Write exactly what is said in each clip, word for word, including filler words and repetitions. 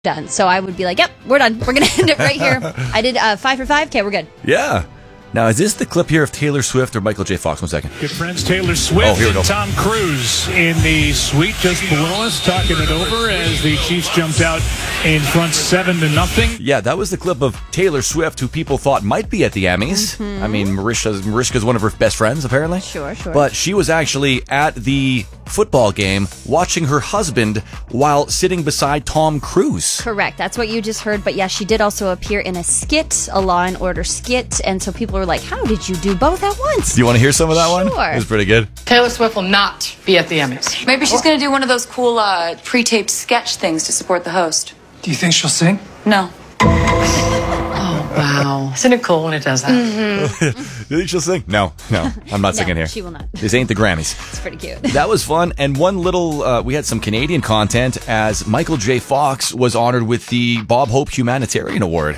done. So I would be like, yep, we're done. We're going to end it right here. I did uh, five for five. Okay, we're good. Yeah. Now, is this the clip here of Taylor Swift or Michael J. Fox? One second. Good friends Taylor Swift oh, here we go. and Tom Cruise in the suite just below us, talking it over as the Chiefs jumped out in front seven to nothing. Yeah, that was the clip of Taylor Swift, who people thought might be at the Emmys. Mm-hmm. I mean, Mariska's, Mariska's one of her best friends, apparently. Sure, sure. But she was actually at the football game watching her husband while sitting beside Tom Cruise. Correct. That's what you just heard. But yeah, she did also appear in a skit, a Law and Order skit. And so people were like, how did you do both at once? Do you want to hear some of that sure. one? It was pretty good. Taylor Swift will not be at the Emmys. Maybe she's going to do one of those cool uh, pre-taped sketch things to support the host. Do you think she'll sing? No. Oh, wow. Isn't it cool when it does that? Mm-hmm. Do you think she'll sing? No, no. I'm not no, singing here. She will not. This ain't the Grammys. It's pretty cute. That was fun. And one little, uh, we had some Canadian content as Michael J. Fox was honored with the Bob Hope Humanitarian Award.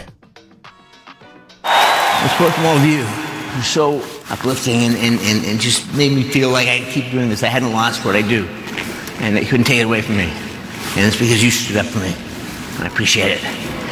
It's support from all of you. You're so uplifting and, and, and, and just made me feel like I keep doing this. I hadn't lost what I do. And they couldn't take it away from me. And it's because you stood up for me. I appreciate it.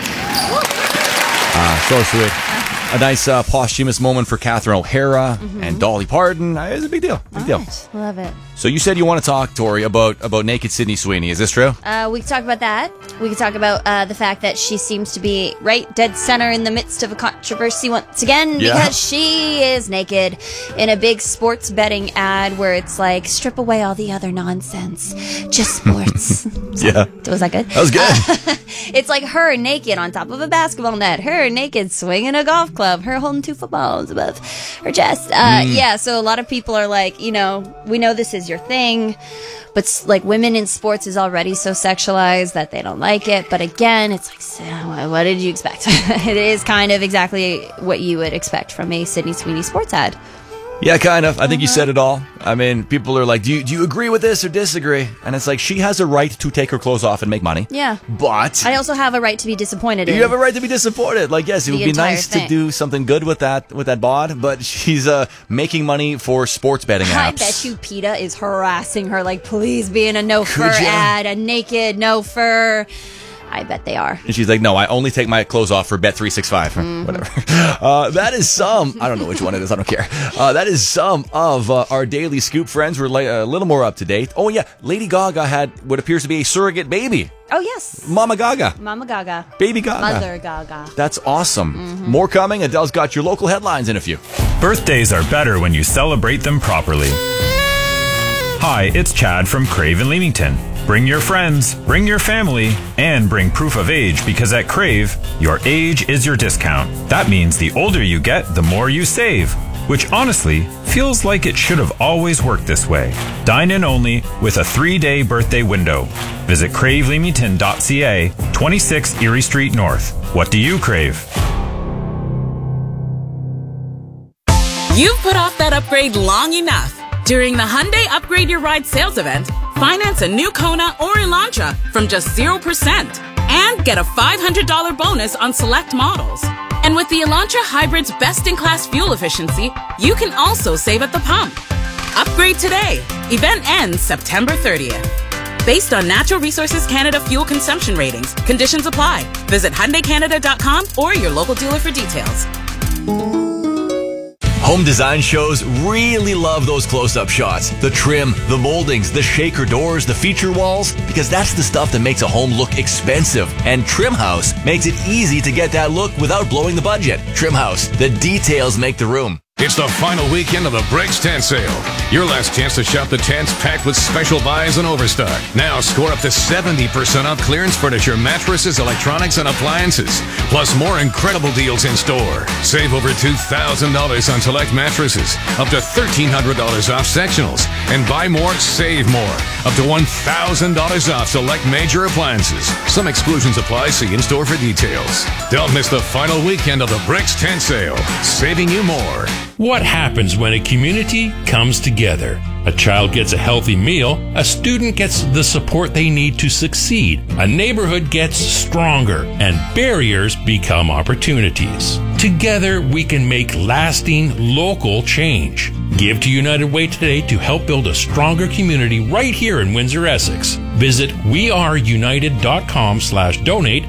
Ah, so sweet. A nice uh, posthumous moment for Catherine O'Hara mm-hmm. and Dolly Parton. Uh, it's a big deal. Big deal. Right. Love it. So you said you want to talk, Tori, about, about naked Sydney Sweeney. Is this true? Uh, we can talk about that. We can talk about uh, the fact that she seems to be right dead center in the midst of a controversy once again because yeah. she is naked in a big sports betting ad where it's like, strip away all the other nonsense. Just sports. yeah. Was that good? That was good. Uh, it's like her naked on top of a basketball net, her naked swinging a golf club, her holding two footballs above her chest. Uh, mm. Yeah, so a lot of people are like, you know, we know this is your thing, but like women in sports is already so sexualized that they don't like it. But again, it's like, so what did you expect? It is kind of exactly what you would expect from a Sydney Sweeney sports ad. Yeah, kind of. I think uh-huh. you said it all. I mean, people are like, do you, do you agree with this or disagree? And it's like, she has a right to take her clothes off and make money. Yeah. But I also have a right to be disappointed in you have a right to be disappointed. Like, yes, it would be nice thing. to do something good with that with that bod, but she's uh, making money for sports betting apps. I bet you PETA is harassing her, like, please be in a no fur ad, a naked no fur. I bet they are. And she's like, no, I only take my clothes off for Bet three sixty-five. Mm-hmm. Whatever. Uh, that is some, I don't know which one it is, I don't care. Uh, that is some of uh, our Daily Scoop friends. We're la- a little more up to date. Oh, yeah, Lady Gaga had what appears to be a surrogate baby. Oh, yes. Mama Gaga. Mama Gaga. Baby Gaga. Mother Gaga. That's awesome. Mm-hmm. More coming. Adele's got your local headlines in a few. Birthdays are better when you celebrate them properly. Hi, it's Chad from Crave in Leamington. Bring your friends, bring your family, and bring proof of age because at Crave, your age is your discount. That means the older you get, the more you save, which honestly feels like it should have always worked this way. Dine in only with a three-day birthday window. Visit crave leamington dot c a, twenty-six Erie Street North. What do you crave? You've put off that upgrade long enough. During the Hyundai Upgrade Your Ride sales event, finance a new Kona or Elantra from just zero percent and get a five hundred dollars bonus on select models. And with the Elantra Hybrid's best-in-class fuel efficiency, you can also save at the pump. Upgrade today. Event ends September thirtieth. Based on Natural Resources Canada fuel consumption ratings, conditions apply. Visit Hyundai Canada dot com or your local dealer for details. Home design shows really love those close-up shots. The trim, the moldings, the shaker doors, the feature walls, because that's the stuff that makes a home look expensive. And Trim House makes it easy to get that look without blowing the budget. Trim House, the details make the room. It's the final weekend of the Bricks Tent Sale. Your last chance to shop the tents packed with special buys and overstock. Now score up to seventy percent off clearance furniture, mattresses, electronics, and appliances. Plus more incredible deals in store. Save over two thousand dollars on select mattresses. Up to thirteen hundred dollars off sectionals. And buy more, save more. Up to one thousand dollars off select major appliances. Some exclusions apply. See in store for details. Don't miss the final weekend of the Bricks Tent Sale. Saving you more. What happens when a community comes together? A child gets a healthy meal, a student gets the support they need to succeed, a neighborhood gets stronger, and barriers become opportunities. Together, we can make lasting local change. Give to United Way today to help build a stronger community right here in Windsor, Essex. Visit weareunited.com slash donate